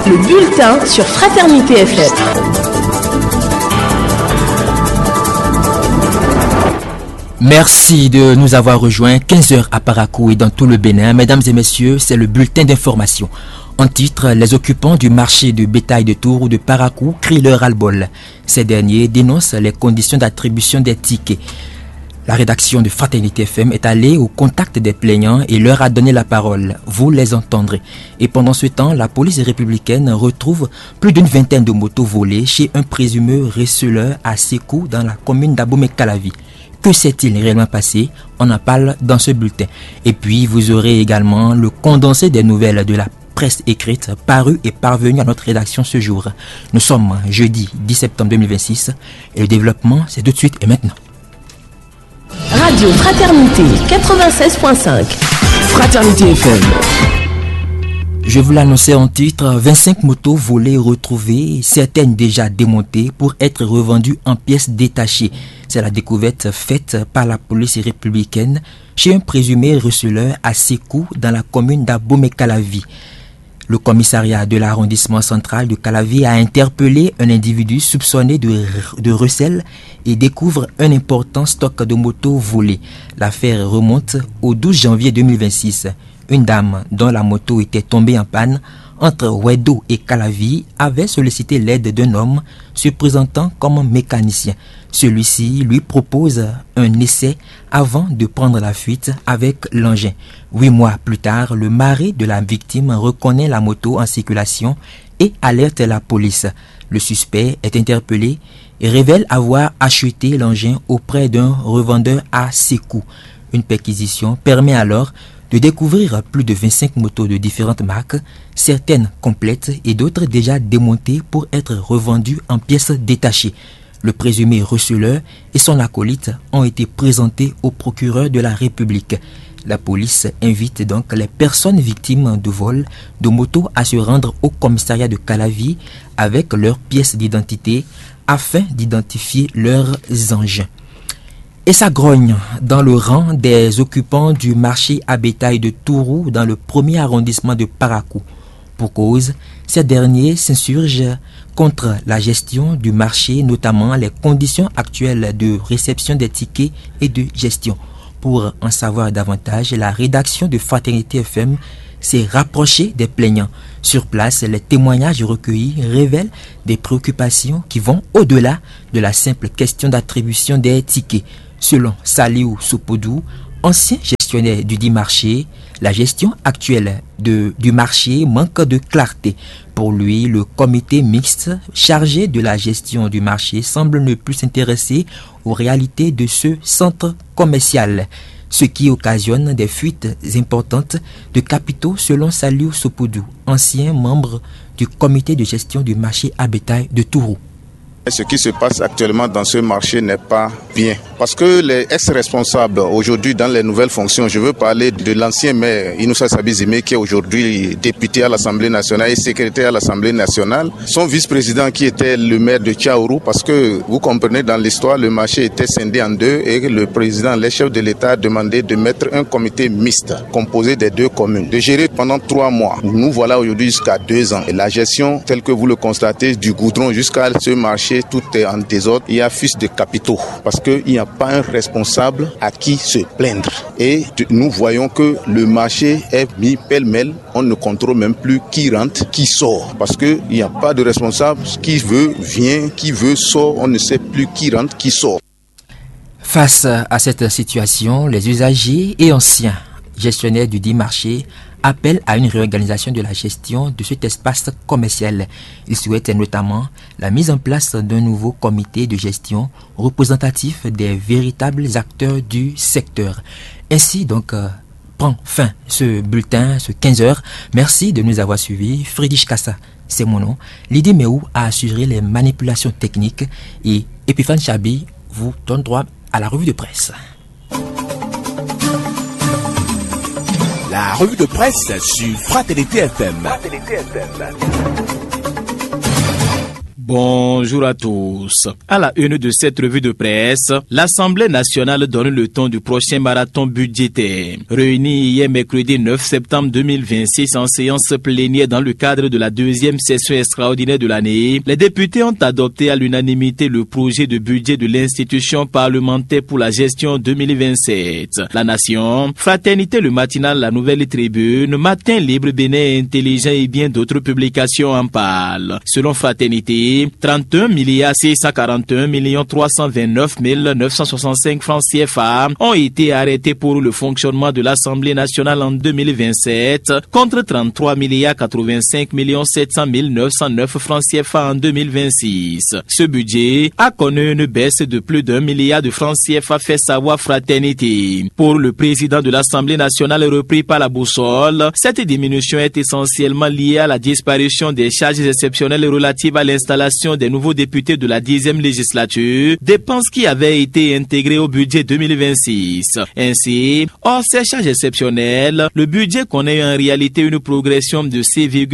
Le bulletin sur Fraternité FM. Merci de nous avoir rejoints. 15h à Parakou et dans tout le Bénin. Mesdames et messieurs, c'est le bulletin d'information. En titre, les occupants du marché de bétail de Tourou de Parakou crient leur ras-le-bol. Ces derniers dénoncent les conditions d'attribution des tickets. La rédaction de Fraternité FM est allée au contact des plaignants et leur a donné la parole. Vous les entendrez. Et pendant ce temps, la police républicaine retrouve plus d'une vingtaine de motos volées chez un présumé receleur à Sékou dans la commune d'Abomey-Calavi. Que s'est-il réellement passé? On en parle dans ce bulletin. Et puis, vous aurez également le condensé des nouvelles de la presse écrite paru et parvenu à notre rédaction ce jour. Nous sommes jeudi 10 septembre 2026 et le développement, c'est tout de suite et maintenant. Radio Fraternité 96.5. Fraternité FM. Je vous l'annonçais en titre, 25 motos volées retrouvées, certaines déjà démontées pour être revendues en pièces détachées. C'est la découverte faite par la police républicaine chez un présumé receleur à Sékou dans la commune d'Abomey-Calavi. Le commissariat de l'arrondissement central de Calavi a interpellé un individu soupçonné de recel et découvre un important stock de motos volées. L'affaire remonte au 12 janvier 2026. Une dame dont la moto était tombée en panne entre Ouedo et Calavi avait sollicité l'aide d'un homme se présentant comme mécanicien. Celui-ci lui propose un essai avant de prendre la fuite avec l'engin. 8 mois plus tard, le mari de la victime reconnaît la moto en circulation et alerte la police. Le suspect est interpellé et révèle avoir acheté l'engin auprès d'un revendeur à Sékou. Une perquisition permet alors de découvrir plus de 25 motos de différentes marques, certaines complètes et d'autres déjà démontées pour être revendues en pièces détachées. Le présumé receleur et son acolyte ont été présentés au procureur de la République. La police invite donc les personnes victimes de vol de motos à se rendre au commissariat de Calavi avec leurs pièces d'identité afin d'identifier leurs engins. Et ça grogne dans le rang des occupants du marché à bétail de Tourou dans le premier arrondissement de Parakou. Pour cause, ces derniers s'insurgent contre la gestion du marché, notamment les conditions actuelles de réception des tickets et de gestion. Pour en savoir davantage, la rédaction de Fraternité FM s'est rapprochée des plaignants. Sur place, les témoignages recueillis révèlent des préoccupations qui vont au-delà de la simple question d'attribution des tickets. Selon Saliou Sopodou, ancien gestionnaire du dit marché, la gestion actuelle du marché manque de clarté. Pour lui, le comité mixte chargé de la gestion du marché semble ne plus s'intéresser aux réalités de ce centre commercial, ce qui occasionne des fuites importantes de capitaux selon Saliou Sopodou, ancien membre du comité de gestion du marché à bétail de Tourou. Ce qui se passe actuellement dans ce marché n'est pas bien. Parce que les ex-responsables aujourd'hui dans les nouvelles fonctions, je veux parler de l'ancien maire Inoussa Sabizime qui est aujourd'hui député à l'Assemblée nationale et secrétaire à l'Assemblée nationale. Son vice-président qui était le maire de Tchaourou, parce que vous comprenez dans l'histoire, le marché était scindé en deux et le président, les chefs de l'État a demandé de mettre un comité mixte composé des deux communes, de gérer pendant 3 mois. Nous voilà aujourd'hui jusqu'à 2 ans. Et la gestion, telle que vous le constatez, du goudron jusqu'à ce marché, tout est en désordre. Il y a fuite de capitaux parce qu'il n'y a pas un responsable à qui se plaindre. Et nous voyons que le marché est mis pêle-mêle. On ne contrôle même plus qui rentre, qui sort. Parce qu'il n'y a pas de responsable. Qui veut vient, qui veut sort. On ne sait plus qui rentre, qui sort. Face à cette situation, les usagers et anciens gestionnaires du dit marché appellent à une réorganisation de la gestion de cet espace commercial. Ils souhaitent notamment la mise en place d'un nouveau comité de gestion représentatif des véritables acteurs du secteur. Ainsi donc prend fin ce bulletin, ce 15h. Merci de nous avoir suivis. Friedrich Kassa, c'est mon nom. Lydie Meou a assuré les manipulations techniques et Epiphane Chabi vous donne droit à la revue de presse. La revue de presse sur Fraternité FM. Bonjour à tous. À la une de cette revue de presse, l'Assemblée nationale donne le ton du prochain marathon budgétaire. Réunis hier mercredi 9 septembre 2026 en séance plénière dans le cadre de la deuxième session extraordinaire de l'année, les députés ont adopté à l'unanimité le projet de budget de l'institution parlementaire pour la gestion 2027. La Nation, Fraternité le matinal, la Nouvelle Tribune, Matin libre, Bénin intelligent et bien d'autres publications en parlent. Selon Fraternité, 31 641 329 965 francs CFA ont été arrêtés pour le fonctionnement de l'Assemblée nationale en 2027 contre 33 85 700 909 francs CFA en 2026. Ce budget a connu une baisse de plus d'1 milliard de francs CFA, fait savoir Fraternité. Pour le président de l'Assemblée nationale repris par la boussole, cette diminution est essentiellement liée à la disparition des charges exceptionnelles relatives à l'installation des nouveaux députés de la 10e législature, dépenses qui avaient été intégrées au budget 2026. Ainsi, hors ces charges exceptionnelles, le budget connaît en réalité une progression de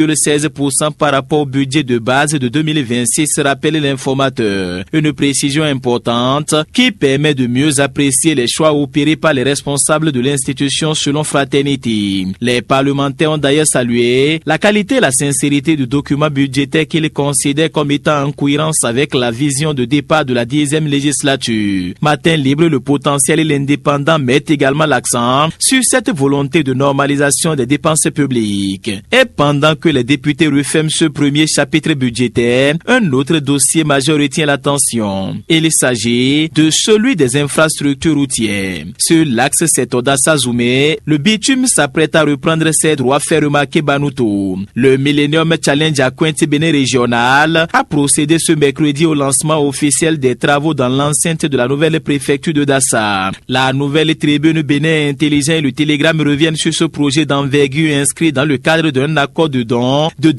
6,16% par rapport au budget de base de 2026, rappelle l'informateur. Une précision importante qui permet de mieux apprécier les choix opérés par les responsables de l'institution selon Fraternité. Les parlementaires ont d'ailleurs salué la qualité et la sincérité du document budgétaire qu'ils considèrent comme étant en cohérence avec la vision de départ de la 10e législature. Matin libre, le potentiel et l'indépendant mettent également l'accent sur cette volonté de normalisation des dépenses publiques. Et pendant que les députés referment ce premier chapitre budgétaire, un autre dossier majeur retient l'attention. Il s'agit de celui des infrastructures routières. Sur l'axe Setoda-Sazoumé, le bitume s'apprête à reprendre ses droits, fait remarquer Banouto. Le Millennium Challenge à Cointe-Bénin régional a procédé ce mercredi au lancement officiel des travaux dans l'enceinte de la nouvelle préfecture de Dassa. La Nouvelle Tribune, Bénin intelligent et le Télégramme reviennent sur ce projet d'envergure inscrit dans le cadre d'un accord de don de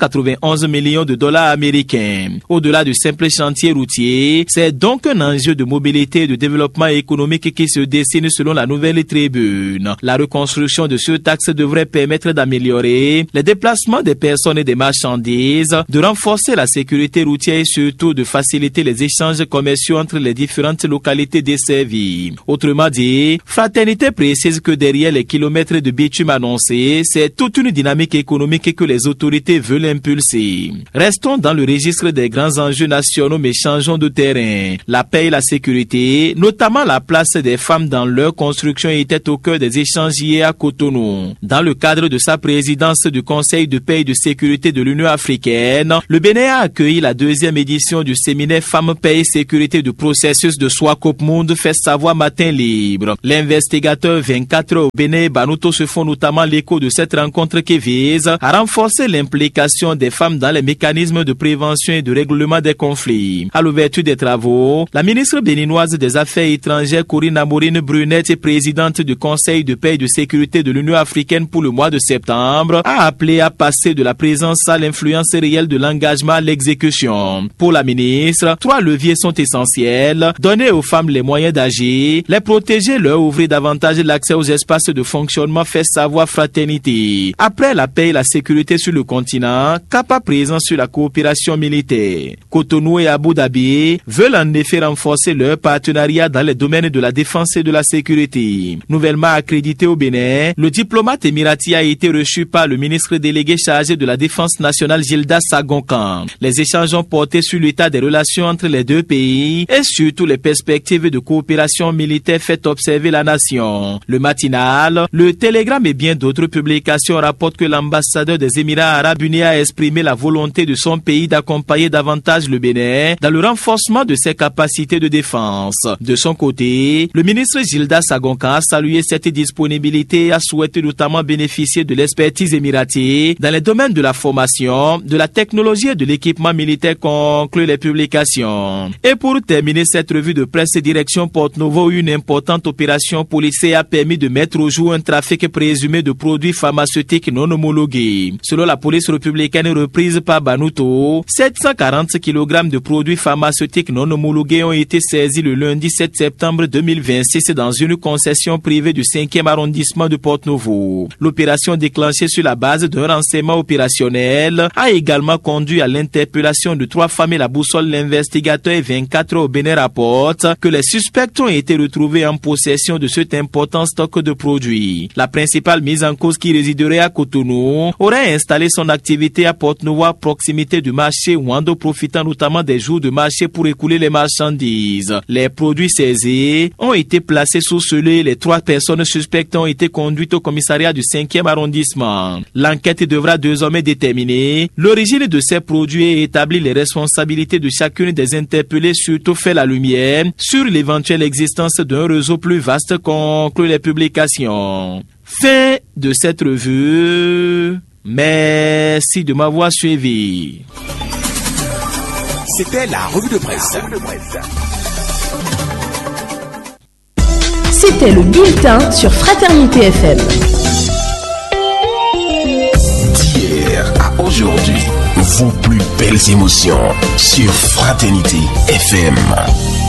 291 millions de dollars américains. Au-delà du simple chantier routier, c'est donc un enjeu de mobilité et de développement économique qui se dessine selon la Nouvelle Tribune. La reconstruction de ce axe devrait permettre d'améliorer les déplacements des personnes et des marchandises, de renforcer la sécurité routière et surtout de faciliter les échanges commerciaux entre les différentes localités desservies. Autrement dit, Fraternité précise que derrière les kilomètres de bitume annoncés, c'est toute une dynamique économique que les autorités veulent impulser. Restons dans le registre des grands enjeux nationaux mais changeons de terrain. La paix et la sécurité, notamment la place des femmes dans leur construction, était au cœur des échanges hier à Cotonou. Dans le cadre de sa présidence du Conseil de paix et de sécurité de l'Union africaine, le Bénin a accueilli la deuxième édition du séminaire Femmes, paix et sécurité du processus de Swakopmund, fait savoir Matin libre. L'investigateur 24 au Bénin et Banouto se font notamment l'écho de cette rencontre qui vise à renforcer l'implication des femmes dans les mécanismes de prévention et de règlement des conflits. À l'ouverture des travaux, la ministre béninoise des Affaires étrangères Corinne Amorine Brunette, présidente du Conseil de paix et de sécurité de l'Union africaine pour le mois de septembre, a appelé à passer de la présence à l'influence réelle de l'engagement à l'exécution. Pour la ministre, 3 leviers sont essentiels: donner aux femmes les moyens d'agir, les protéger, leur ouvrir davantage l'accès aux espaces de fonctionnement, fait savoir Fraternité. Après la paix et la sécurité sur le continent, cap à présent sur la coopération militaire. Cotonou et Abu Dhabi veulent en effet renforcer leur partenariat dans les domaines de la défense et de la sécurité. Nouvellement accrédité au Bénin, le diplomate émirati a été reçu par le ministre délégué chargé de la défense nationale Gilda Sagonkan. Les échanges ont porté sur l'état des relations entre les deux pays et surtout les perspectives de coopération militaire, fait observer la nation. Le matinal, le Télégramme et bien d'autres publications rapportent que l'ambassadeur des Émirats arabes unis a exprimé la volonté de son pays d'accompagner davantage le Bénin dans le renforcement de ses capacités de défense. De son côté, le ministre Gilda Sagonkan a salué cette disponibilité et a souhaité notamment bénéficier de l'expertise émirati dans les domaines de la formation, de la technologie et de l'équipement militaire, conclut les publications. Et pour terminer cette revue de presse, direction Porte-Novo, une importante opération policière a permis de mettre au jour un trafic présumé de produits pharmaceutiques non homologués. Selon la police républicaine reprise par Banouto, 740 kg de produits pharmaceutiques non homologués ont été saisis le lundi 7 septembre 2026 dans une concession privée du 5e arrondissement de Porte-Novo. L'opération déclenchée sur la base d'un renseignement opérationnel a également conduit à l'interpellation violation de 3 femmes et la boussole, l'investigateur 24 au Bénin rapporte que les suspects ont été retrouvés en possession de cet important stock de produits. La principale mise en cause, qui résiderait à Cotonou, aurait installé son activité à Porte-Noire, proximité du marché Wando, profitant notamment des jours de marché pour écouler les marchandises. Les produits saisis ont été placés sous scellé. Les 3 personnes suspectes ont été conduites au commissariat du 5e arrondissement. L'enquête devra désormais déterminer l'origine de ces produits et établir les responsabilités de chacune des interpellés, surtout fait la lumière sur l'éventuelle existence d'un réseau plus vaste, conclut les publications. Fin de cette revue. Merci de m'avoir suivi. C'était la revue de presse. C'était le bulletin sur Fraternité FM. D'hier à aujourd'hui, vos plus belles émotions sur Fraternité FM.